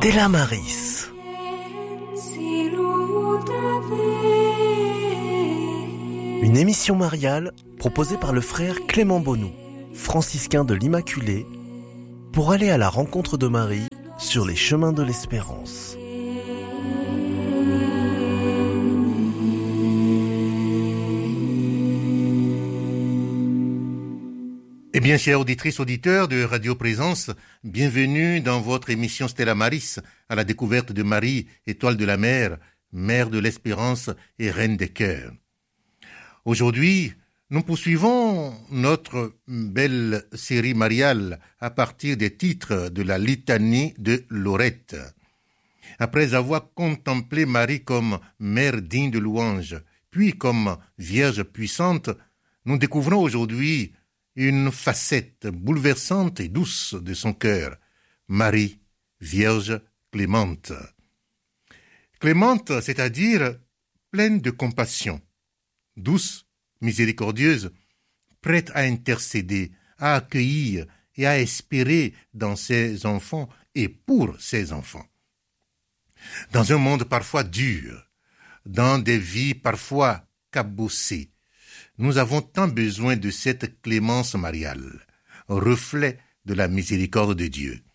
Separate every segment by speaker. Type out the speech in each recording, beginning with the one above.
Speaker 1: Stella Maris. Une émission mariale proposée par le frère Clément Bonou, franciscain de l'Immaculée, pour aller à la rencontre de Marie sur les chemins de l'espérance.
Speaker 2: Eh bien, chères auditrices, auditeurs de Radio Présence, bienvenue dans votre émission Stella Maris, à la découverte de Marie, étoile de la mer, mère de l'espérance et reine des cœurs. Aujourd'hui, nous poursuivons notre belle série mariale à partir des titres de la litanie de Lorette. Après avoir contemplé Marie comme mère digne de louange, puis comme vierge puissante, nous découvrons aujourd'hui une facette bouleversante et douce de son cœur, Marie, vierge clémente. Clémente, c'est-à-dire pleine de compassion, douce, miséricordieuse, prête à intercéder, à accueillir et à espérer dans ses enfants et pour ses enfants. Dans un monde parfois dur, dans des vies parfois cabossées, nous avons tant besoin de cette clémence mariale, reflet de la miséricorde de Dieu.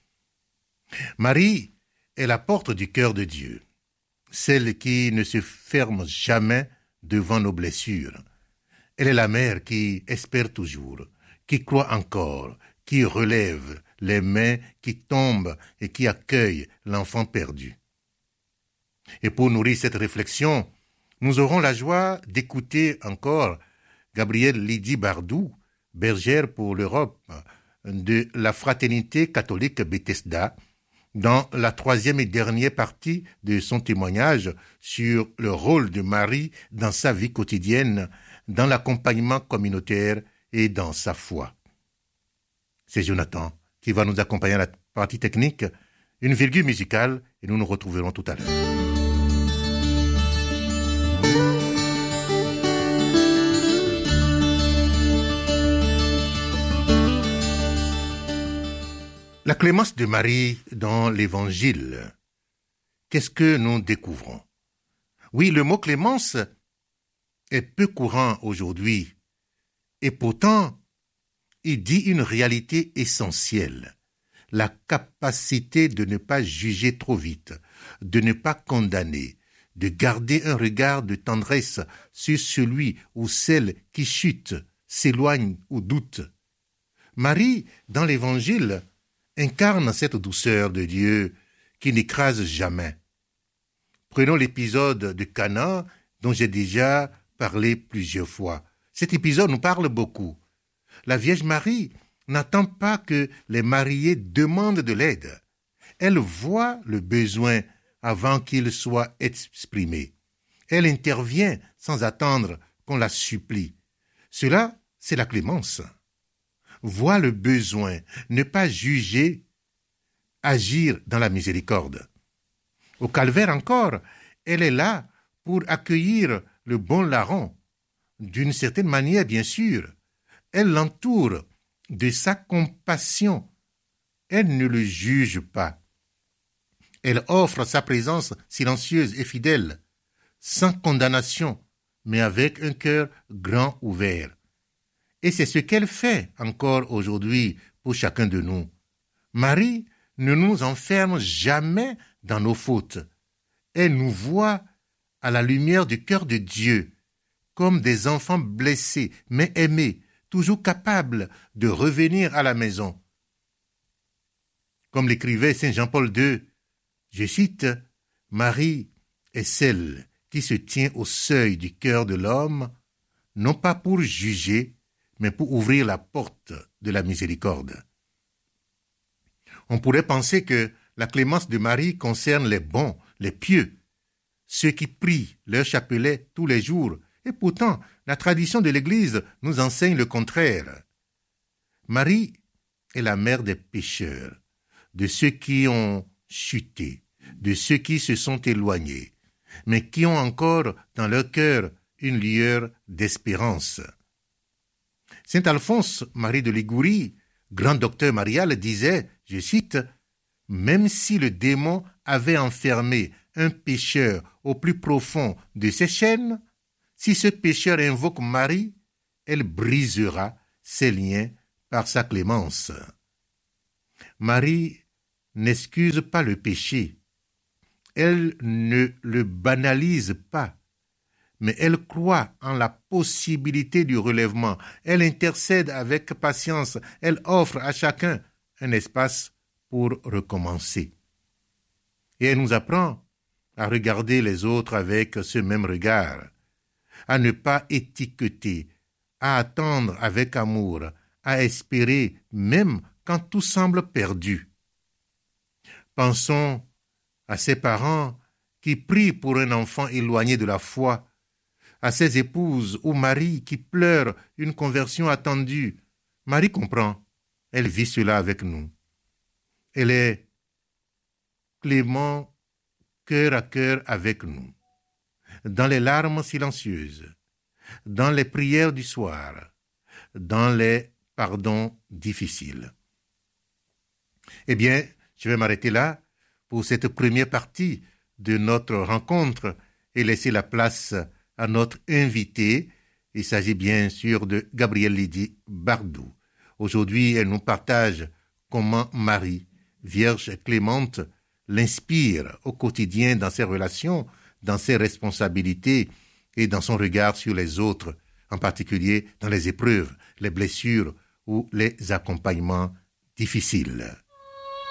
Speaker 2: Marie est la porte du cœur de Dieu, celle qui ne se ferme jamais devant nos blessures. Elle est la mère qui espère toujours, qui croit encore, qui relève les mains qui tombent et qui accueille l'enfant perdu. Et pour nourrir cette réflexion, nous aurons la joie d'écouter encore Gabrielle Lydie Bardou, bergère pour l'Europe de la Fraternité catholique Bethesda, dans la troisième et dernière partie de son témoignage sur le rôle de Marie dans sa vie quotidienne, dans l'accompagnement communautaire et dans sa foi. C'est Jonathan qui va nous accompagner à la partie technique, une virgule musicale, et nous nous retrouverons tout à l'heure. La clémence de Marie dans l'Évangile. Qu'est-ce que nous découvrons? Oui, le mot clémence est peu courant aujourd'hui, et pourtant, il dit une réalité essentielle, la capacité de ne pas juger trop vite, de ne pas condamner, de garder un regard de tendresse sur celui ou celle qui chute, s'éloigne ou doute. Marie, dans l'Évangile, incarne cette douceur de Dieu qui n'écrase jamais. Prenons l'épisode de Cana dont j'ai déjà parlé plusieurs fois. Cet épisode nous parle beaucoup. La Vierge Marie n'attend pas que les mariés demandent de l'aide. Elle voit le besoin avant qu'il soit exprimé. Elle intervient sans attendre qu'on la supplie. Cela, c'est la clémence. Voir le besoin, ne pas juger, agir dans la miséricorde. Au calvaire encore, elle est là pour accueillir le bon larron. D'une certaine manière, bien sûr, elle l'entoure de sa compassion. Elle ne le juge pas. Elle offre sa présence silencieuse et fidèle, sans condamnation, mais avec un cœur grand ouvert. Et c'est ce qu'elle fait encore aujourd'hui pour chacun de nous. Marie ne nous enferme jamais dans nos fautes. Elle nous voit à la lumière du cœur de Dieu, comme des enfants blessés, mais aimés, toujours capables de revenir à la maison. Comme l'écrivait Saint Jean-Paul II, je cite, « Marie est celle qui se tient au seuil du cœur de l'homme, non pas pour juger, mais pour ouvrir la porte de la miséricorde. » On pourrait penser que la clémence de Marie concerne les bons, les pieux, ceux qui prient leur chapelet tous les jours, et pourtant, la tradition de l'Église nous enseigne le contraire. Marie est la mère des pécheurs, de ceux qui ont chuté, de ceux qui se sont éloignés, mais qui ont encore dans leur cœur une lueur d'espérance. Saint Alphonse Marie de Liguori, grand docteur marial, disait, je cite, même si le démon avait enfermé un pécheur au plus profond de ses chaînes, si ce pécheur invoque Marie, elle brisera ses liens par sa clémence. Marie n'excuse pas le péché. Elle ne le banalise pas, mais elle croit en la possibilité du relèvement. Elle intercède avec patience. Elle offre à chacun un espace pour recommencer. Et elle nous apprend à regarder les autres avec ce même regard, à ne pas étiqueter, à attendre avec amour, à espérer même quand tout semble perdu. Pensons à ces parents qui prient pour un enfant éloigné de la foi, à ces épouses ou maris qui pleurent une conversion attendue. Marie comprend, elle vit cela avec nous. Elle est clément cœur à cœur avec nous, dans les larmes silencieuses, dans les prières du soir, dans les pardons difficiles. Eh bien, je vais m'arrêter là pour cette première partie de notre rencontre et laisser la place à notre invité. Il s'agit bien sûr de Gabrielle Lydie Bardou. Aujourd'hui, elle nous partage comment Marie, Vierge clémente, l'inspire au quotidien dans ses relations, dans ses responsabilités et dans son regard sur les autres, en particulier dans les épreuves, les blessures ou les accompagnements difficiles.